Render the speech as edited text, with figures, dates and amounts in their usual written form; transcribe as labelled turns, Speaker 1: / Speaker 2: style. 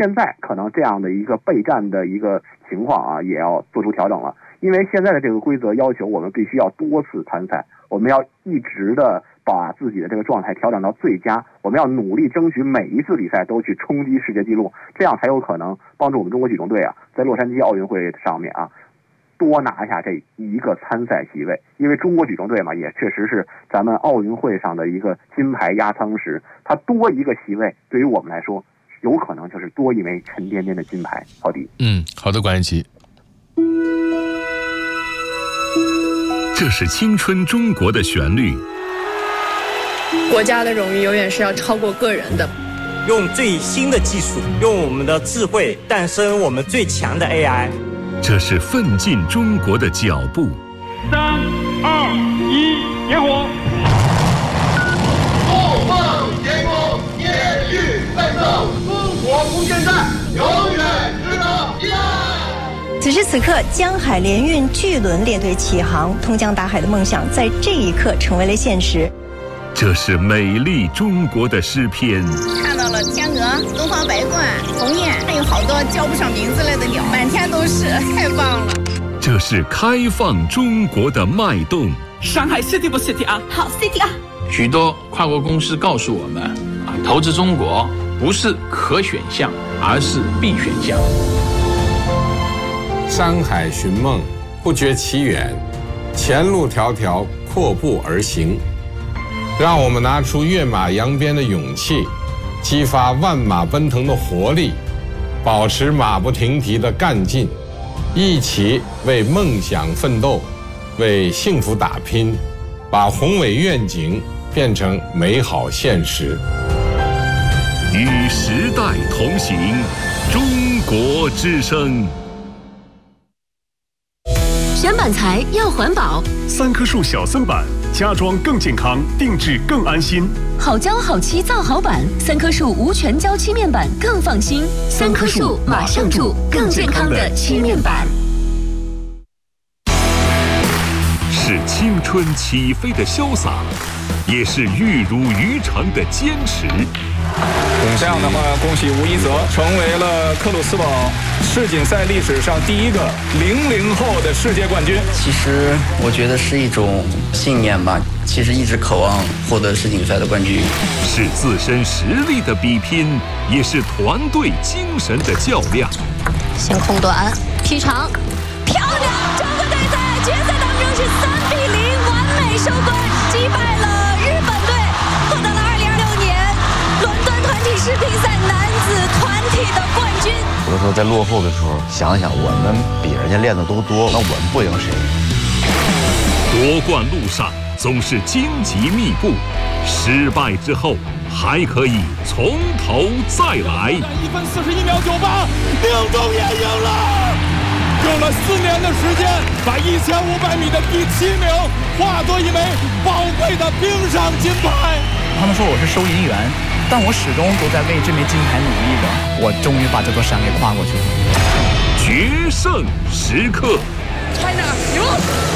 Speaker 1: 现在可能这样的一个备战的一个情况啊，也要做出调整了。因为现在的这个规则要求我们必须要多次参赛，我们要一直的把自己的这个状态调整到最佳，我们要努力争取每一次比赛都去冲击世界纪录，这样才有可能帮助我们中国举重队啊，在洛杉矶奥运会上面啊，多拿下这一个参赛席位。因为中国举重队嘛，也确实是咱们奥运会上的一个金牌压舱石，它多一个席位，对于我们来说，有可能就是多一枚沉甸甸的金牌。好的，
Speaker 2: 好的，管一奇。
Speaker 3: 这是青春中国的旋律。
Speaker 4: 国家的荣誉永远是要超过个人的。
Speaker 5: 用最新的技术，用我们的智慧诞生我们最强的 AI。
Speaker 3: 这是奋进中国的脚步。
Speaker 6: 3、2、1，点火！
Speaker 7: 怒放天空，烈日奋斗，中国不现在，永远值得依赖。
Speaker 8: 此时此刻，江海联运巨轮列队起航，通江达海的梦想在这一刻成为了现实。
Speaker 3: 这是美丽中国的诗篇。
Speaker 9: 看到了天鹅、东方白鹳、鸿雁，还有好多叫不上名字来的鸟，满天都是，太棒了。
Speaker 3: 这是开放中国的脉动。
Speaker 10: 上海 City 不 City 啊？
Speaker 9: 好 City 啊！
Speaker 11: 许多跨国公司告诉我们，投资中国不是可选项，而是必选项。
Speaker 12: 山海寻梦，不觉其远，前路迢迢，阔步而行。让我们拿出跃马扬鞭的勇气，激发万马奔腾的活力，保持马不停蹄的干劲，一起为梦想奋斗，为幸福打拼，把宏伟愿景变成美好现实。
Speaker 3: 与时代同行，中国之声。
Speaker 13: 选板材要环保
Speaker 14: ，3棵树小森板，家装更健康，定制更安心。
Speaker 13: 好胶好漆造好板，3棵树无全胶漆面板更放心。3棵树马上住更健康的漆面板。
Speaker 3: 是青春起飞的潇洒，也是玉如于常的坚持。
Speaker 15: 这样的话，恭喜吴一泽成为了克鲁斯堡世锦赛历史上第一个00后的世界冠军。
Speaker 16: 其实我觉得是一种信念吧，其实一直渴望获得世锦赛的冠军。
Speaker 3: 是自身实力的比拼，也是团队精神的较量。
Speaker 13: 先空短，劈长，漂亮！中国队在决赛当中是3比0完美收官，击败了日本队，获得了2026年伦敦团体世乒赛男子团体的冠军。
Speaker 17: 有的时候在落后的时候，想想我们比人家练的都多，那我们不赢谁？
Speaker 3: 夺冠路上总是荆棘密布，失败之后还可以从头再来。
Speaker 6: 1分41秒98，宁中也赢了。用了4年的时间，把1500米的第7名化作一枚宝贵的冰上金牌。
Speaker 18: 他们说我是收银员，但我始终都在为这枚金牌努力着。我终于把这座山给跨过去了。
Speaker 3: 决胜时刻
Speaker 6: ，China 赢了。